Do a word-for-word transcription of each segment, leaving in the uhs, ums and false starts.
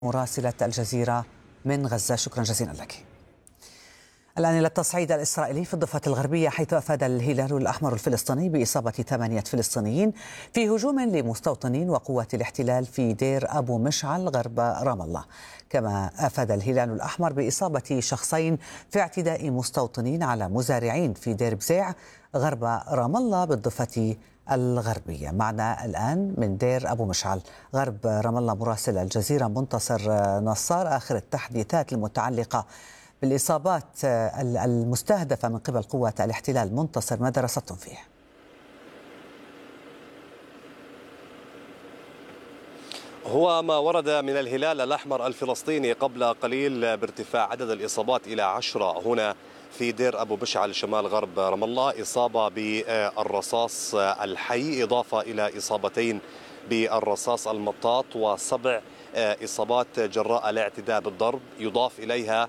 مراسلة الجزيرة من غزة، شكرا جزيلا لك. الآن إلى التصعيد الإسرائيلي في الضفة الغربية، حيث أفاد الهلال الأحمر الفلسطيني بإصابة ثمانية فلسطينيين في هجوم لمستوطنين وقوات الاحتلال في دير أبو مشعل غرب رام الله. كما أفاد الهلال الأحمر بإصابة شخصين في اعتداء مستوطنين على مزارعين في دير بزيع غرب رام الله بالضفة الغربية. معنا الآن من دير أبو مشعل غرب رام الله مراسل الجزيرة منتصر نصار آخر التحديثات المتعلقة بالإصابات المستهدفة من قبل قوات الاحتلال. منتصر، ماذا رصدتم فيه؟ هو ما ورد من الهلال الأحمر الفلسطيني قبل قليل بارتفاع عدد الإصابات إلى عشرة هنا في دير أبو مشعل شمال غرب رام الله، إصابة بالرصاص الحي إضافة إلى إصابتين بالرصاص المطاط وسبع إصابات جراء الاعتداء بالضرب، يضاف إليها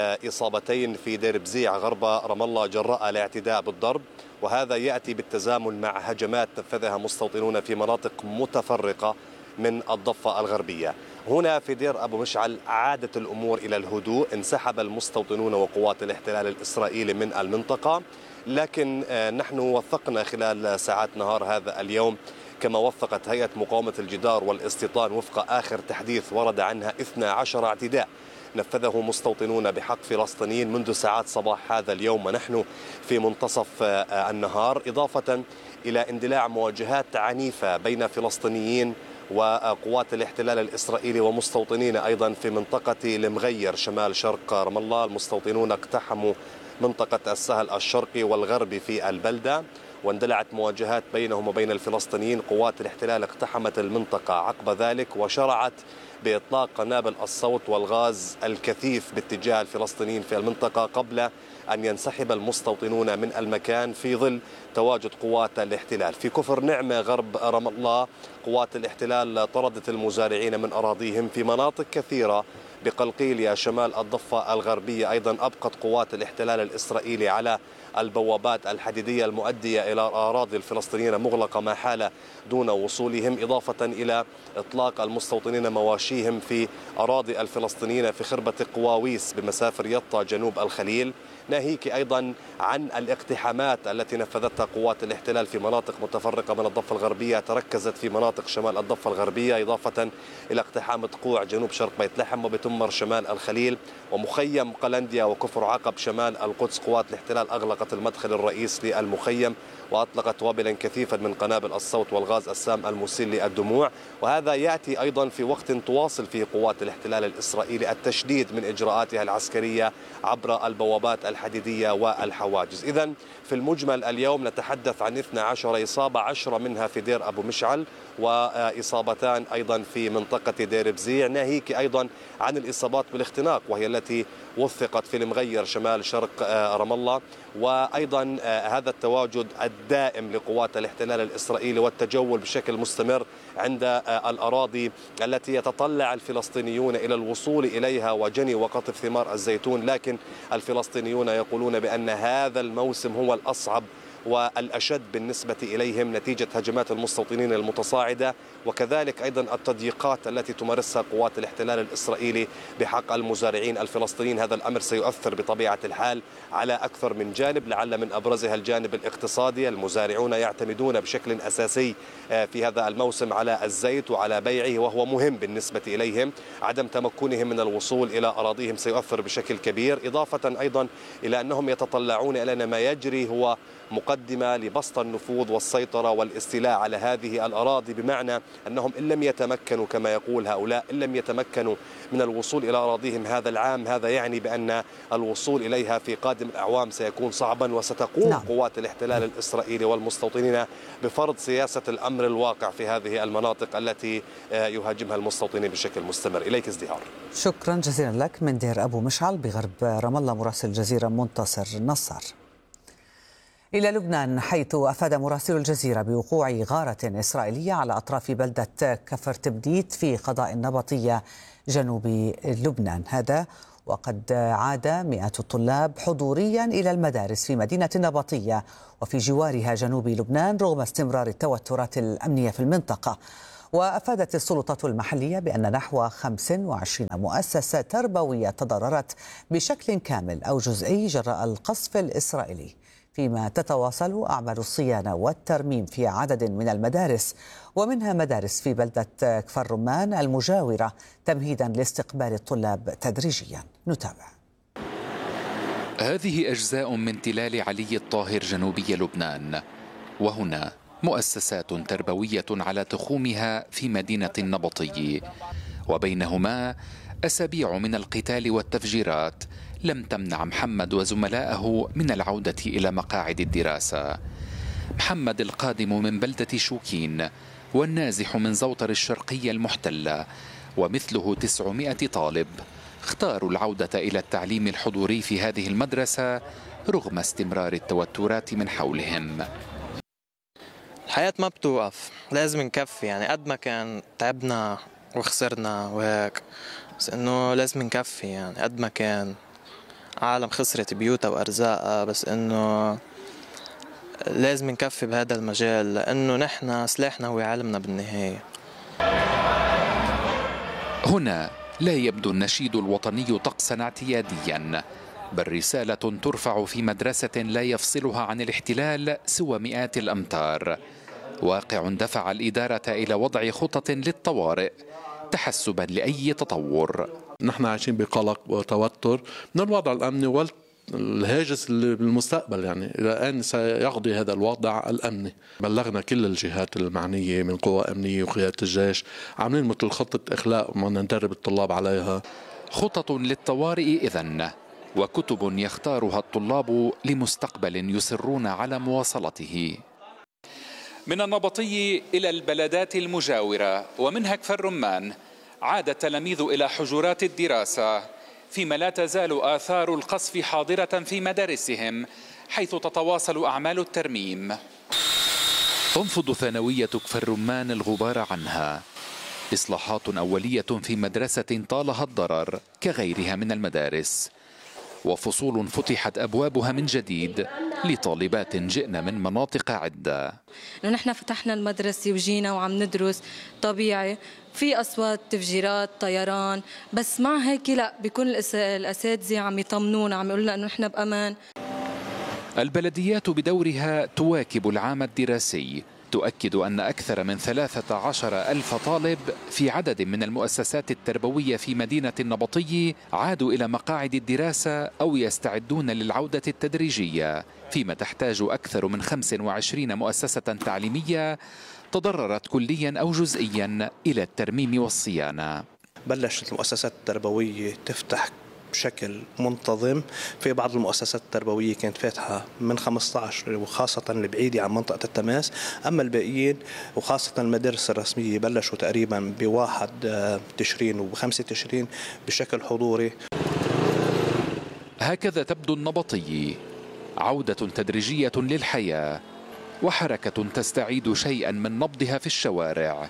إصابتين في دير بزيع غرب رام الله جراء الاعتداء بالضرب، وهذا يأتي بالتزامن مع هجمات نفذها مستوطنون في مناطق متفرقة من الضفة الغربية. هنا في دير أبو مشعل عادت الأمور إلى الهدوء، انسحب المستوطنون وقوات الاحتلال الإسرائيلي من المنطقة، لكن نحن وثقنا خلال ساعات نهار هذا اليوم كما وثقت هيئة مقاومة الجدار والاستيطان وفق آخر تحديث ورد عنها اثني عشر اعتداء نفذه مستوطنون بحق فلسطينيين منذ ساعات صباح هذا اليوم ونحن في منتصف النهار، إضافة إلى اندلاع مواجهات عنيفة بين فلسطينيين وقوات الاحتلال الإسرائيلي ومستوطنين أيضا في منطقة المغير شمال شرق رام الله. المستوطنون اقتحموا منطقة السهل الشرقي والغربي في البلدة، واندلعت مواجهات بينهم وبين الفلسطينيين. قوات الاحتلال اقتحمت المنطقة عقب ذلك وشرعت بإطلاق قنابل الصوت والغاز الكثيف باتجاه الفلسطينيين في المنطقة قبل أن ينسحب المستوطنون من المكان في ظل تواجد قوات الاحتلال. في كفر نعمة غرب رام الله قوات الاحتلال طردت المزارعين من أراضيهم. في مناطق كثيرة بقلقيلية شمال الضفة الغربية أيضا أبقت قوات الاحتلال الإسرائيلي على البوابات الحديدية المؤدية إلى أراضي الفلسطينيين مغلقة ما حال دون وصولهم، إضافة إلى إطلاق المستوطنين مواشيهم في أراضي الفلسطينيين في خربة قواويس بمسافر يطا جنوب الخليل، ناهيك أيضا عن الاقتحامات التي نفذتها قوات الاحتلال في مناطق متفرقة من الضفة الغربية تركزت في مناطق شمال الضفة الغربية، إضافة إلى اقتحام تقوع جنوب شرق بيت لحم وبتمر شمال الخليل ومخيم قلنديا وكفر عقب شمال القدس. قوات الاحتلال أغلقت المدخل الرئيس للمخيم وأطلقت وابلا كثيفا من قنابل الصوت والغاز السام المسيل للدموع، وهذا يأتي أيضا في وقت تواصل فيه قوات الاحتلال الإسرائيلي التشديد من إجراءاتها العسكرية عبر البوابات الحديدية والحواجز. إذن في المجمل اليوم نتحدث عن اثني عشر إصابة، عشرة منها في دير أبو مشعل وإصابتان أيضا في منطقة دير بزيع، ناهيك أيضا عن الإصابات بالاختناق وهي التي وثقت في المغير شمال شرق رام الله، وأيضا هذا التواجد الدائم لقوات الاحتلال الإسرائيلي والتجول بشكل مستمر عند الأراضي التي يتطلع الفلسطينيون إلى الوصول إليها وجني وقطف ثمار الزيتون، لكن الفلسطينيون يقولون بأن هذا الموسم هو الأصعب والأشد بالنسبة إليهم نتيجة هجمات المستوطنين المتصاعدة وكذلك أيضا التضييقات التي تمارسها قوات الاحتلال الإسرائيلي بحق المزارعين الفلسطينيين. هذا الأمر سيؤثر بطبيعة الحال على أكثر من جانب، لعل من أبرزها الجانب الاقتصادي. المزارعون يعتمدون بشكل أساسي في هذا الموسم على الزيت وعلى بيعه وهو مهم بالنسبة إليهم. عدم تمكنهم من الوصول إلى أراضيهم سيؤثر بشكل كبير، إضافة أيضا إلى أنهم يتطلعون إلى أن ما يجري هو مقدمة لبسط النفوذ والسيطرة والاستيلاء على هذه الأراضي، بمعنى أنهم إن لم يتمكنوا كما يقول هؤلاء إن لم يتمكنوا من الوصول إلى أراضيهم هذا العام، هذا يعني بأن الوصول إليها في قادم الأعوام سيكون صعبا، وستقوم نعم. قوات الاحتلال الإسرائيلي والمستوطنين بفرض سياسة الأمر الواقع في هذه المناطق التي يهاجمها المستوطنين بشكل مستمر. إليك ازدهار. شكرا جزيلا لك من دير أبو مشعل بغرب رام الله مراسل الجزيرة منتصر نصار. إلى لبنان، حيث أفاد مراسل الجزيرة بوقوع غارة إسرائيلية على أطراف بلدة كفر تبديت في قضاء النبطية جنوب لبنان. هذا وقد عاد مئات الطلاب حضوريا إلى المدارس في مدينة النبطية وفي جوارها جنوب لبنان رغم استمرار التوترات الأمنية في المنطقة. وأفادت السلطات المحلية بأن نحو خمس وعشرين مؤسسة تربوية تضررت بشكل كامل أو جزئي جراء القصف الإسرائيلي، فيما تتواصل أعمال الصيانة والترميم في عدد من المدارس، ومنها مدارس في بلدة كفر رمان المجاورة، تمهيدا لاستقبال الطلاب تدريجيا. نتابع. هذه أجزاء من تلال علي الطاهر جنوبي لبنان، وهنا مؤسسات تربوية على تخومها في مدينة النبطي، وبينهما أسابيع من القتال والتفجيرات لم تمنع محمد وزملائه من العودة إلى مقاعد الدراسة. محمد القادم من بلدة شوكين والنازح من زوطر الشرقية المحتلة ومثله تسعمائة طالب اختاروا العودة إلى التعليم الحضوري في هذه المدرسة رغم استمرار التوترات من حولهم. الحياة ما بتوقف، لازم نكفي، يعني قد ما كان تعبنا وخسرنا وهيك، بس انه لازم نكفي. يعني قد ما كان عالم خسرت بيوتها وارزاقها، بس انه لازم نكفي بهذا المجال، لانه نحن سلاحنا هو علمنا بالنهاية. هنا لا يبدو النشيد الوطني طقسا اعتياديا، بل رسالة ترفع في مدرسة لا يفصلها عن الاحتلال سوى مئات الأمتار. واقع دفع الإدارة إلى وضع خطط للطوارئ تحسبا لأي تطور. نحن عايشين بقلق وتوتر من الوضع الأمني والهاجس بالمستقبل، يعني إلى أين سيقضي هذا الوضع الأمني. بلغنا كل الجهات المعنية من قوى أمنية وقيادة الجيش، عاملين مثل خطة إخلاء ما ندرب الطلاب عليها. خطط للطوارئ إذن، وكتب يختارها الطلاب لمستقبل يصرون على مواصلته. من النبطي إلى البلدات المجاورة ومنها كفر رمان عاد التلاميذ إلى حجرات الدراسة، فيما لا تزال آثار القصف حاضرة في مدارسهم حيث تتواصل أعمال الترميم. تنفض ثانوية كفر رمان الغبار عنها، إصلاحات أولية في مدرسة طالها الضرر كغيرها من المدارس، وفصول فتحت أبوابها من جديد لطالبات جئن من مناطق عدة. نحن فتحنا المدرسة وجينا وعم ندرس طبيعي، في أصوات تفجيرات طيران، بس مع هيك لا، بيكون الأساتذة عم يطمنونا، عم يقولوا لنا إنه نحن بأمان. البلديات بدورها تواكب العام الدراسي، تؤكد أن أكثر من ثلاثة عشر ألف طالب في عدد من المؤسسات التربوية في مدينة النبطي عادوا إلى مقاعد الدراسة أو يستعدون للعودة التدريجية، فيما تحتاج أكثر من خمس وعشرين مؤسسة تعليمية تضررت كليا أو جزئيا إلى الترميم والصيانة. بلشت المؤسسات التربوية تفتح بشكل منتظم، في بعض المؤسسات التربوية كانت فاتحة من خمسة عشر وخاصة البعيدة عن منطقة التماس، أما الباقيين وخاصة المدارس الرسمية بلشوا تقريبا بواحد تشرين وبخمسة تشرين بشكل حضوري. هكذا تبدو النبطي، عودة تدريجية للحياة وحركة تستعيد شيئا من نبضها في الشوارع،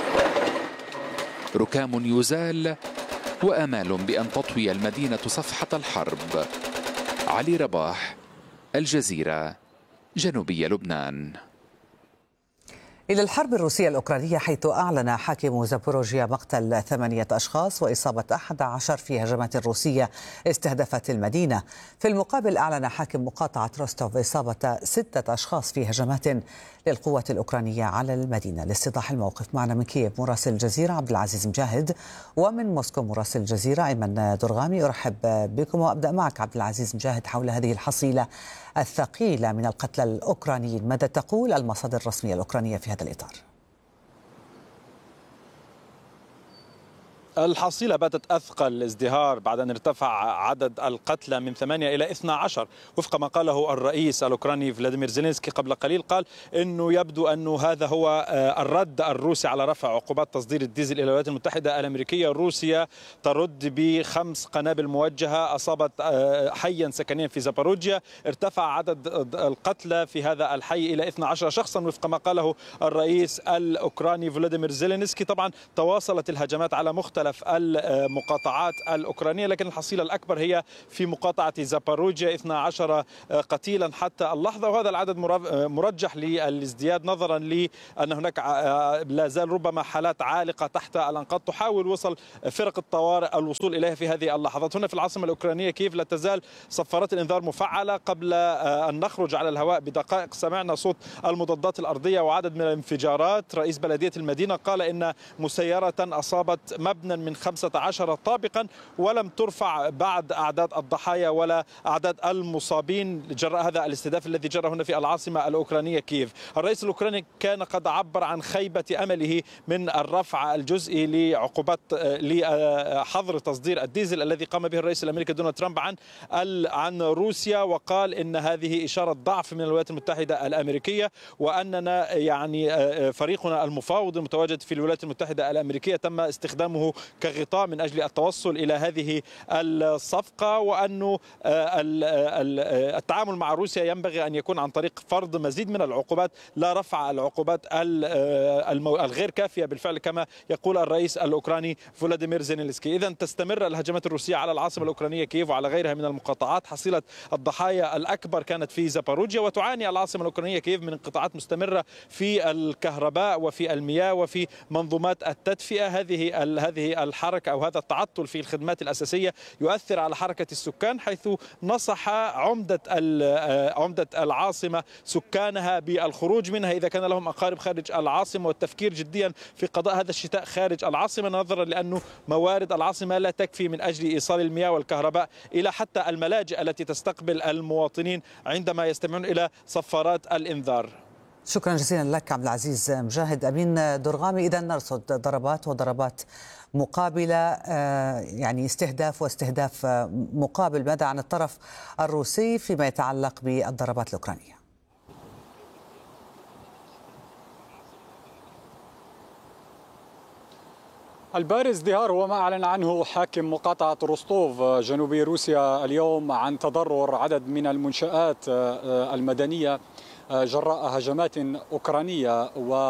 ركام يزال وأمال بأن تطوي المدينة صفحة الحرب. علي رباح، الجزيرة، جنوبي لبنان. إلى الحرب الروسية الأوكرانية، حيث أعلن حاكم زابوروجيا مقتل ثمانية أشخاص وإصابة أحد عشر في هجمات روسية استهدفت المدينة. في المقابل أعلن حاكم مقاطعة روستوف إصابة ستة أشخاص في هجمات للقوات الأوكرانية على المدينة. لاستيضاح الموقف معنا من كييف مراسل الجزيرة عبد العزيز مجاهد، ومن موسكو مراسل الجزيرة أيمن درغامي. أرحب بكم وأبدأ معك عبد العزيز مجاهد حول هذه الحصيلة الثقيلة من القتلى الأوكرانيين. ماذا تقول المصادر الرسمية الأوكرانية في هذا الإطار؟ الحصيلة باتت أثقل الازدهار بعد أن ارتفع عدد القتلى من ثمانية إلى اثني عشر وفق ما قاله الرئيس الأوكراني فلاديمير زيلينسكي قبل قليل. قال أنه يبدو أنه هذا هو الرد الروسي على رفع عقوبات تصدير الديزل إلى الولايات المتحدة الأمريكية. روسيا ترد بخمس قنابل موجهة أصابت حيا سكنيا في زاباروجيا. ارتفع عدد القتلى في هذا الحي إلى اثني عشر شخصا وفق ما قاله الرئيس الأوكراني فلاديمير زيلينسكي. طبعا تواصلت الهجمات على مختلف مختلف المقاطعات الأوكرانية، لكن الحصيلة الأكبر هي في مقاطعة زاباروجيا اثنا عشر قتيلا حتى اللحظة، وهذا العدد مرجح للازدياد نظرا لأن هناك لا زال ربما حالات عالقة تحت الأنقاض تحاول وصل فرق الطوارئ الوصول إليها في هذه اللحظات. هنا في العاصمة الأوكرانية كييف لا تزال صفارات الإنذار مفعلة. قبل أن نخرج على الهواء بدقائق سمعنا صوت المضادات الأرضية وعدد من الانفجارات. رئيس بلدية المدينة قال إن مسيرة أصابت مبنى من خمسة عشر طابقا ولم ترفع بعد أعداد الضحايا ولا أعداد المصابين جراء هذا الاستهداف الذي جرى هنا في العاصمة الأوكرانية كييف. الرئيس الأوكراني كان قد عبر عن خيبة أمله من الرفع الجزئي لعقوبات لحظر تصدير الديزل الذي قام به الرئيس الأمريكي دونالد ترامب عن عن روسيا، وقال إن هذه إشارة ضعف من الولايات المتحدة الأمريكية، وأننا يعني فريقنا المفاوض المتواجد في الولايات المتحدة الأمريكية تم استخدامه كغطاء من أجل التوصل إلى هذه الصفقة، وأنه التعامل مع روسيا ينبغي أن يكون عن طريق فرض مزيد من العقوبات لا رفع العقوبات الغير كافية بالفعل كما يقول الرئيس الأوكراني فولاديمير زيلينسكي. إذن تستمر الهجمات الروسية على العاصمة الأوكرانية كييف وعلى غيرها من المقاطعات. حصيلة الضحايا الأكبر كانت في زاباروجيا، وتعاني العاصمة الأوكرانية كييف من انقطاعات مستمرة في الكهرباء وفي المياه وفي منظومات التدفئة. هذه هذه الحركة أو هذا التعطل في الخدمات الأساسية يؤثر على حركة السكان، حيث نصح عمدة عمدة العاصمة سكانها بالخروج منها إذا كان لهم أقارب خارج العاصمة، والتفكير جديا في قضاء هذا الشتاء خارج العاصمة نظرا لأنه موارد العاصمة لا تكفي من أجل إيصال المياه والكهرباء إلى حتى الملاجئ التي تستقبل المواطنين عندما يستمعون إلى صفارات الإنذار. شكرا جزيلا لك عبد العزيز مجاهد. أمين درغامي، إذا نرصد ضربات وضربات مقابلة، يعني استهداف واستهداف مقابل، ماذا عن الطرف الروسي فيما يتعلق بالضربات الأوكرانية؟ البارز ازدهار هو ما أعلن عنه حاكم مقاطعة روستوف جنوبي روسيا اليوم عن تضرر عدد من المنشآت المدنية جراء هجمات أوكرانية،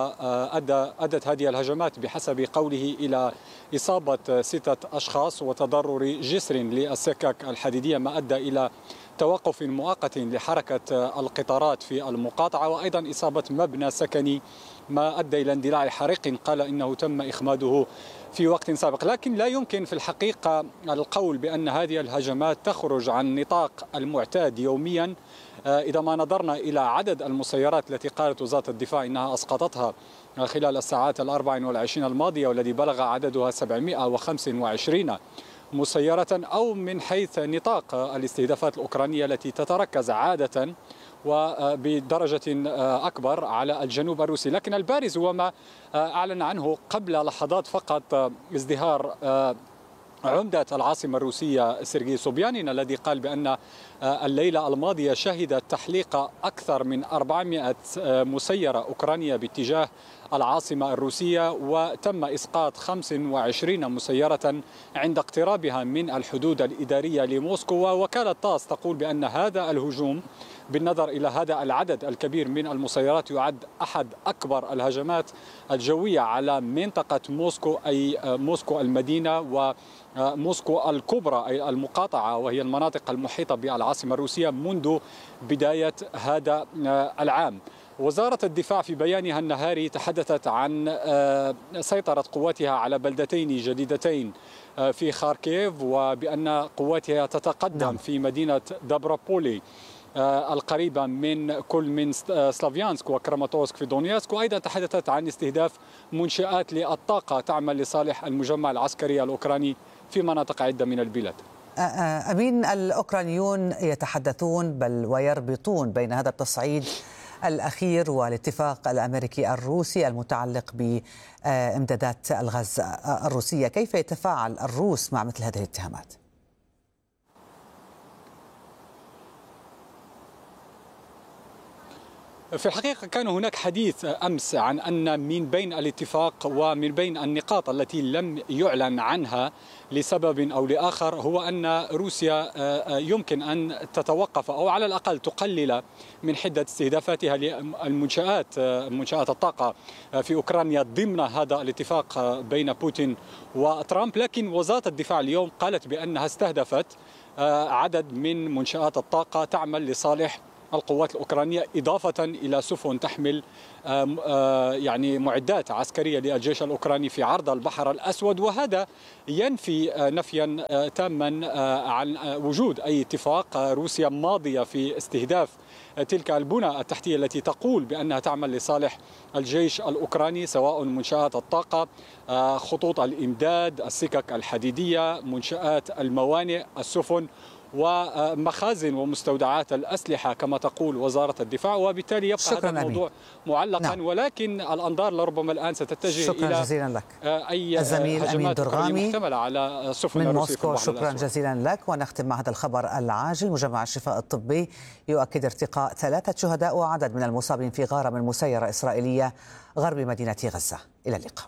وأدت هذه الهجمات بحسب قوله إلى إصابة ستة أشخاص وتضرر جسر للسكك الحديدية، ما أدى إلى توقف مؤقت لحركة القطارات في المقاطعة، وأيضا إصابة مبنى سكني ما أدى إلى اندلاع حريق قال إنه تم إخماده في وقت سابق. لكن لا يمكن في الحقيقة القول بأن هذه الهجمات تخرج عن نطاق المعتاد يوميا إذا ما نظرنا إلى عدد المسيرات التي قالت وزارة الدفاع إنها أسقطتها خلال الساعات الأربع والعشرين الماضية، والذي بلغ عددها سبعمائة وخمسة وعشرين مسيرة، أو من حيث نطاق الاستهدافات الأوكرانية التي تتركز عادة وبدرجة أكبر على الجنوب الروسي. لكن البارز هو ما أعلن عنه قبل لحظات فقط ازدهار عمدة العاصمة الروسية سيرجي صوبيانين، الذي قال بأن الليلة الماضية شهدت تحليق أكثر من أربعمائة مسيرة أوكرانية باتجاه العاصمة الروسية، وتم إسقاط خمس وعشرين مسيرة عند اقترابها من الحدود الإدارية لموسكو. ووكالة تاس تقول بأن هذا الهجوم بالنظر إلى هذا العدد الكبير من المسيرات يعد أحد أكبر الهجمات الجوية على منطقة موسكو، أي موسكو المدينة وموسكو الكبرى أي المقاطعة، وهي المناطق المحيطة بالعاصمة الروسية منذ بداية هذا العام. وزارة الدفاع في بيانها النهاري تحدثت عن سيطرة قواتها على بلدتين جديدتين في خاركيف، وبأن قواتها تتقدم في مدينة دابروبولي القريبة من كل من سلافيانسك وكراماتورسك في دونياسك. وأيضا تحدثت عن استهداف منشآت للطاقة تعمل لصالح المجمع العسكري الأوكراني في مناطق عدة من البلاد. أمين، الأوكرانيون يتحدثون بل ويربطون بين هذا التصعيد الأخير والاتفاق الأمريكي الروسي المتعلق بإمدادات الغاز الروسية. كيف يتفاعل الروس مع مثل هذه الاتهامات؟ في الحقيقة كان هناك حديث أمس عن أن من بين الاتفاق ومن بين النقاط التي لم يعلن عنها لسبب أو لآخر هو أن روسيا يمكن أن تتوقف أو على الأقل تقلل من حدة استهدافاتها للمنشآت منشآت الطاقة في أوكرانيا ضمن هذا الاتفاق بين بوتين وترامب. لكن وزارة الدفاع اليوم قالت بأنها استهدفت عدد من منشآت الطاقة تعمل لصالح القوات الأوكرانية، إضافة إلى سفن تحمل يعني معدات عسكرية للجيش الأوكراني في عرض البحر الأسود. وهذا ينفي نفيا تاما عن وجود أي اتفاق. روسيا ماضية في استهداف تلك البنى التحتية التي تقول بأنها تعمل لصالح الجيش الأوكراني، سواء منشآت الطاقة، خطوط الإمداد، السكك الحديدية، منشآت الموانئ، السفن، ومخازن ومستودعات الأسلحة كما تقول وزارة الدفاع. وبالتالي يبقى هذا الموضوع أمين. معلقا. نعم. ولكن الأنظار لربما الآن ستتجه شكرا إلى جزيلا لك. أي الزميل أمين درغامي محتملة على سفن من موسكو. شكرا جزيلا لك. ونختم مع هذا الخبر العاجل. مجمع الشفاء الطبي يؤكد ارتقاء ثلاثة شهداء وعدد من المصابين في غارة من مسيرة إسرائيلية غرب مدينة غزة. إلى اللقاء.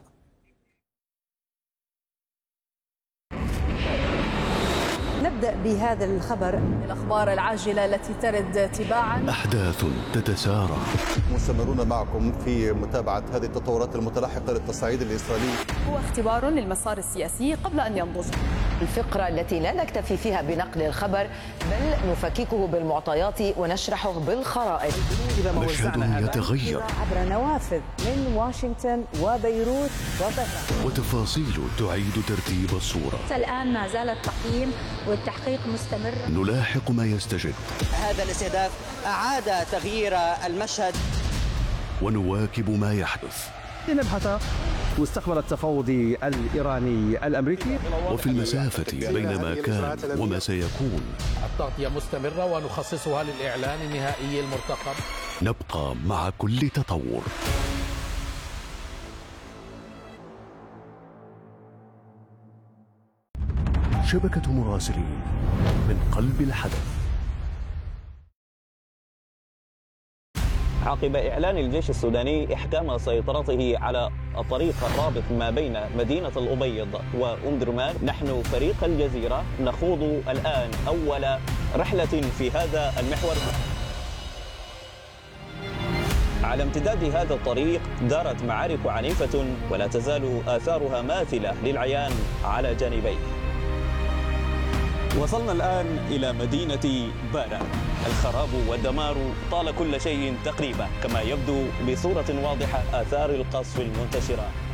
نبدأ بهذا الخبر. الأخبار العاجلة التي ترد تباعا. أحداث تتسارع. مستمرون معكم في متابعة هذه التطورات المتلاحقة للتصعيد الإسرائيلي. هو اختبار للمسار السياسي قبل أن ينضج. الفقرة التي لا نكتفي فيها بنقل الخبر بل نفككه بالمعطيات ونشرحه بالخرائط. مشهد يتغير عبر نوافذ من واشنطن وبيروت وطهران، وتفاصيل تعيد ترتيب الصورة. الآن ما زال التقييم والتحقيق مستمر. نلاحق ما يستجد. هذا الاستهداف أعاد تغيير المشهد ونواكب ما يحدث. لنبحث مستقبل التفاوض الإيراني الأمريكي. وفي المسافة بين ما كان وما سيكون. التغطية مستمرة ونخصصها للإعلان النهائي المرتقب. نبقى مع كل تطور. شبكة مراسلين من قلب الحدث. عقب إعلان الجيش السوداني إحكام سيطرته على الطريق الرابط ما بين مدينة الأبيض وأم درمان، نحن فريق الجزيرة نخوض الآن أول رحلة في هذا المحور. على امتداد هذا الطريق دارت معارك عنيفة ولا تزال آثارها ماثلة للعيان على جانبيه. وصلنا الآن إلى مدينة بارا. الخراب والدمار طال كل شيء تقريبا، كما يبدو بصورة واضحة آثار القصف المنتشرة